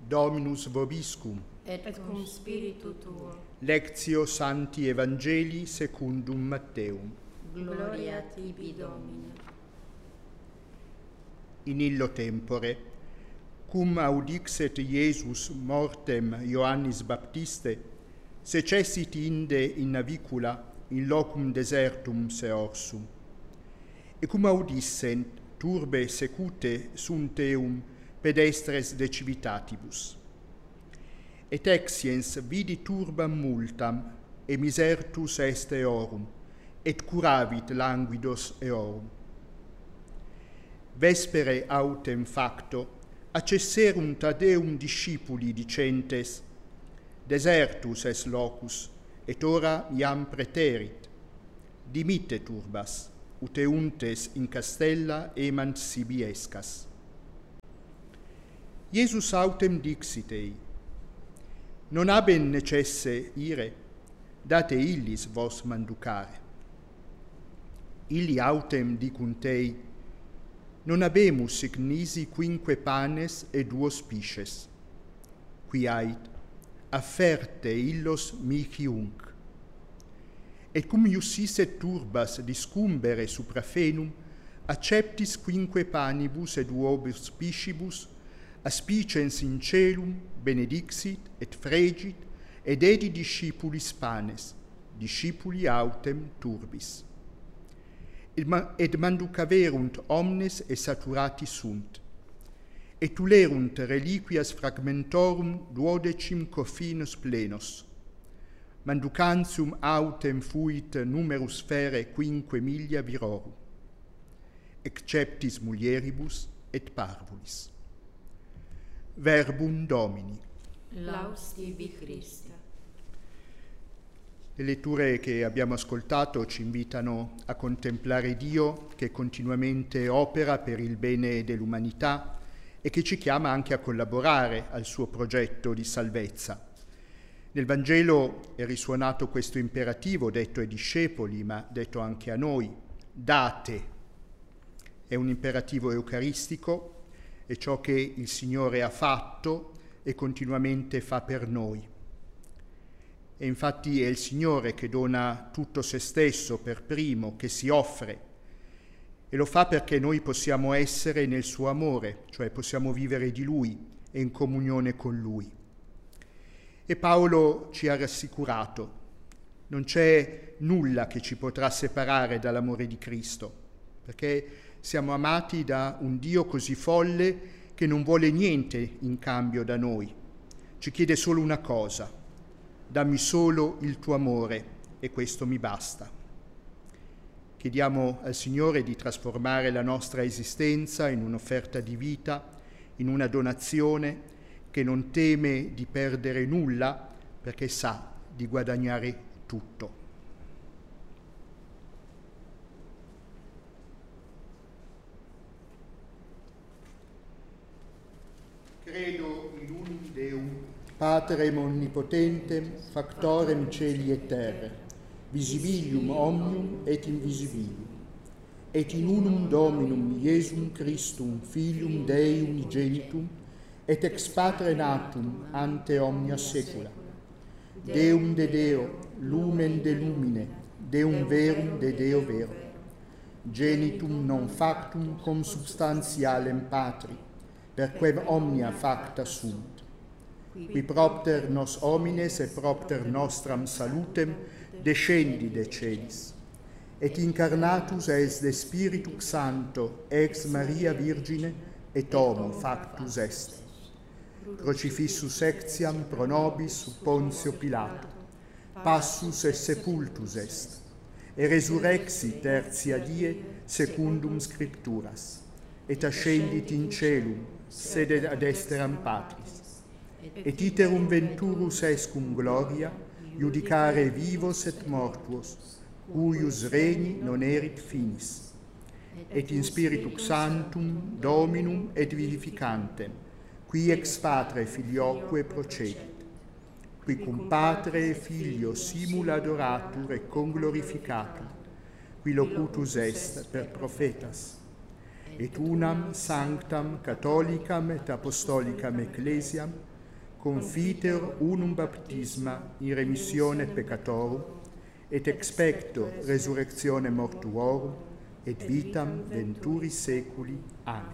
Dominus vobiscum. Et cum spiritu tuo. Lectio Sancti Evangelii secundum Matteum. Gloria tibi, Domine. In illo tempore, cum audixet Iesus mortem Ioannis Baptiste, secessit inde in navicula in locum desertum seorsum. E cum audissent turbe secute sunt eum pedestres de civitatibus. Et exiens vidi turbam multam, e misertus est eorum, et curavit languidos eorum. Vespere autem facto, accesserunt ad eum discipuli dicentes, desertus es locus, et ora iam preterit. Dimitte turbas, ut euntes in castella emant sibi escas. Iesus autem dixit ei, non haben necesse ire, date illis vos manducare. Illi autem dicunt ei, non habemus sic nisi quinque panes et duos pisces. Qui ait, afferte illos mihi unc. Et cum iussisset turbas discumbere supra fenum, acceptis quinque panibus et duobus piscibus, aspicens in celum, benedixit et fregit, et dedi discipulis panes, discipuli autem turbis. Et manducaverunt omnes et saturati sunt, et tulerunt reliquias fragmentorum duodecim coffinus plenos. Manducantium autem fuit numerus fere quinque milia virorum, exceptis mulieribus et parvulis. Verbum Domini. Laus tibi Christe. Le letture che abbiamo ascoltato ci invitano a contemplare Dio che continuamente opera per il bene dell'umanità e che ci chiama anche a collaborare al suo progetto di salvezza. Nel Vangelo è risuonato questo imperativo detto ai discepoli, ma detto anche a noi: date. È un imperativo eucaristico, è ciò che il Signore ha fatto e continuamente fa per noi. E infatti è il Signore che dona tutto se stesso per primo, che si offre, e lo fa perché noi possiamo essere nel suo amore, cioè possiamo vivere di Lui e in comunione con Lui. E Paolo ci ha rassicurato: non c'è nulla che ci potrà separare dall'amore di Cristo, perché siamo amati da un Dio così folle che non vuole niente in cambio da noi. Ci chiede solo una cosa: dammi solo il tuo amore e questo mi basta. Chiediamo al Signore di trasformare la nostra esistenza in un'offerta di vita, in una donazione che non teme di perdere nulla perché sa di guadagnare tutto. Credo in unum Deum, Patrem omnipotentem, factorem celi et terrae, visibilium omnium et invisibilium, et in unum Dominum Iesum Christum, Filium Dei unigenitum, et ex Patre natum ante omnia saecula, Deum de Deo, lumen de lumine, Deum verum de Deo vero, genitum non factum cum substantialem Patri, perquem omnia facta sunt, qui propter nos homines et propter nostram salutem descendi de celis, et incarnatus es de Spiritu Sancto ex Maria Virgine et homo factus est. Crucifissus ectiam pro nobis sub Pontio Pilato, passus et sepultus est, et resurrexit tertia die secundum Scripturas, et ascendit in celum, sede ad esteram Patris, et iterum venturus est cum gloria, judicare vivos et mortuos, cuius regni non erit finis, et in Spiritu Sanctum Dominum et vivificantem, qui ex Patre Filioque procedit, qui cum Patre e Filio simul adoratur et conglorificatur, qui locutus est per prophetas, et unam sanctam catholicam et apostolicam ecclesiam confiteor unum baptisma in remissione peccatorum, et expecto resurrectione mortuorum, et vitam venturis seculi. Amen.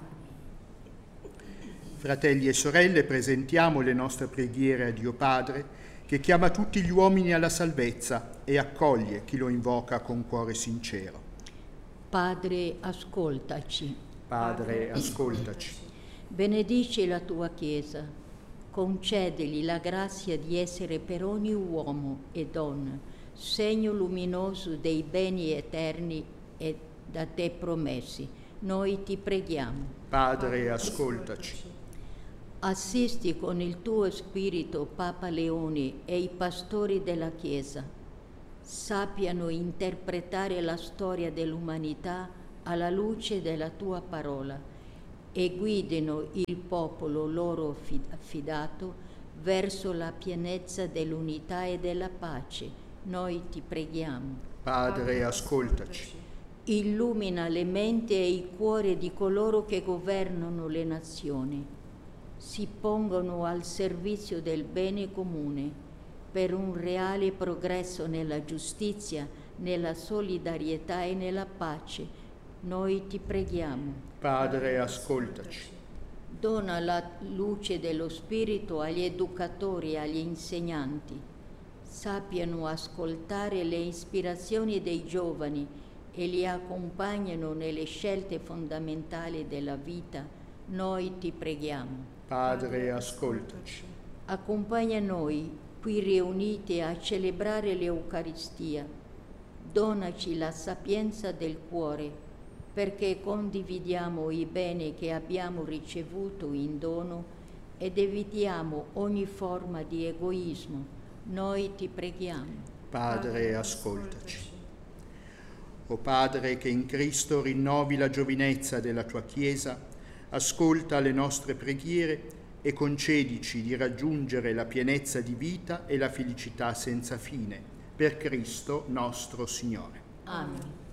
Fratelli e sorelle, presentiamo le nostre preghiere a Dio Padre, che chiama tutti gli uomini alla salvezza e accoglie chi lo invoca con cuore sincero. Padre, ascoltaci. Padre, ascoltaci. Benedici la tua Chiesa, concedili la grazia di essere per ogni uomo e donna segno luminoso dei beni eterni e da te promessi. Noi ti preghiamo. Padre, ascoltaci. Assisti con il tuo spirito Papa Leone e i pastori della Chiesa. Sappiano interpretare la storia dell'umanità alla luce della tua parola e guidino il popolo loro affidato verso la pienezza dell'unità e della pace. Noi ti preghiamo. Padre, ascoltaci. Illumina le menti e i cuori di coloro che governano le nazioni. Si pongono al servizio del bene comune per un reale progresso nella giustizia, nella solidarietà e nella pace. Noi ti preghiamo. Padre, ascoltaci. Dona la luce dello Spirito agli educatori e agli insegnanti. Sappiano ascoltare le ispirazioni dei giovani e li accompagnano nelle scelte fondamentali della vita. Noi ti preghiamo. Padre, ascoltaci. Accompagna noi qui riuniti a celebrare l'Eucaristia. Donaci la sapienza del cuore, perché condividiamo i beni che abbiamo ricevuto in dono ed evitiamo ogni forma di egoismo. Noi ti preghiamo. Padre, ascoltaci. O Padre, che in Cristo rinnovi la giovinezza della tua Chiesa, ascolta le nostre preghiere e concedici di raggiungere la pienezza di vita e la felicità senza fine. Per Cristo nostro Signore. Amen.